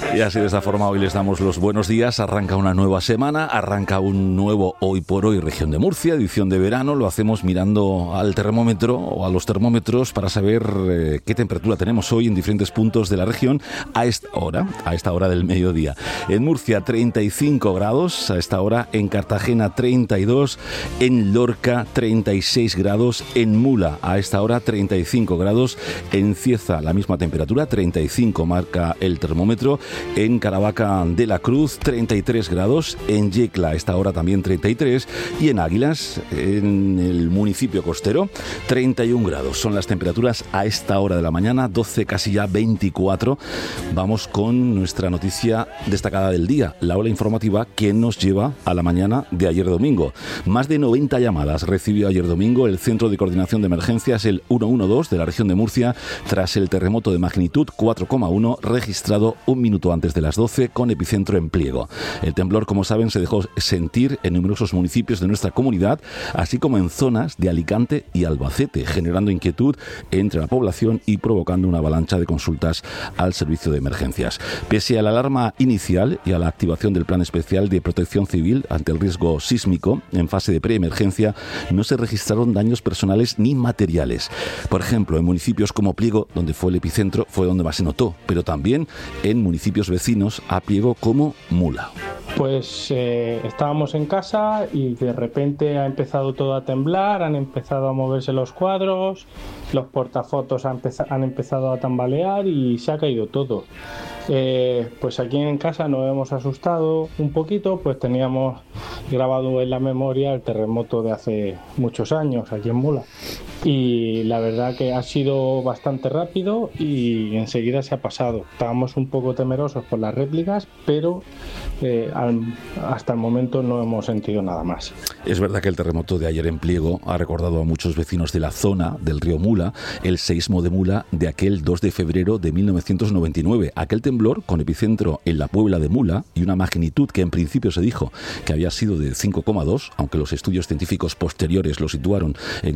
Y así, de esta forma, hoy les damos los buenos días. Arranca una nueva semana, arranca un nuevo Hoy por Hoy Región de Murcia, edición de verano. Lo hacemos mirando al termómetro o a los termómetros para saber qué temperatura tenemos hoy en diferentes puntos de la región a esta hora del mediodía. En Murcia, 35 grados a esta hora, en Cartagena 32, en Lorca 36 grados, en Mula a esta hora 35 grados, en Cieza la misma temperatura, 35 marca el termómetro, en Caravaca de la Cruz 33 grados, en Yecla a esta hora también 33 y en Águilas, en el municipio costero, 31 grados. Son las temperaturas a esta hora de la mañana, 12 casi ya 24. Vamos con nuestra noticia destacada del día, la ola informativa que nos lleva a la mañana de ayer domingo. Más de 90 llamadas recibió ayer domingo el Centro de Coordinación de Emergencias, el 112 de la región de Murcia, tras el terremoto de magnitud 4,1 registrado un minuto antes de las 12 con epicentro en Pliego. El temblor, como saben, se dejó sentir en numerosos municipios de nuestra comunidad, así como en zonas de Alicante y Albacete, generando inquietud entre la población y provocando una avalancha de consultas al servicio de emergencias. Pese a la alarma inicial y a la activación del Plan Especial de Protección Civil ante el riesgo sísmico en fase de preemergencia, no se registraron daños personales ni materiales. Por ejemplo, en municipios como Pliego, donde fue el epicentro, fue donde más se notó, pero también en municipios vecinos a Pliego como Mula. Pues estábamos en casa y de repente ha empezado todo a temblar, han empezado a moverse los cuadros, los portafotos han empezado a tambalear y se ha caído todo. Pues aquí en casa nos hemos asustado un poquito, pues teníamos grabado en la memoria el terremoto de hace muchos años aquí en Mula. Y la verdad que ha sido bastante rápido y enseguida se ha pasado. Estábamos un poco temerosos por las réplicas, pero hasta el momento no hemos sentido nada más. Es verdad que el terremoto de ayer en Pliego ha recordado a muchos vecinos de la zona del río Mula el seísmo de Mula de aquel 2 de febrero de 1999. Aquel temblor con epicentro en la Puebla de Mula y una magnitud que en principio se dijo que había sido de 5,2, aunque los estudios científicos posteriores lo situaron en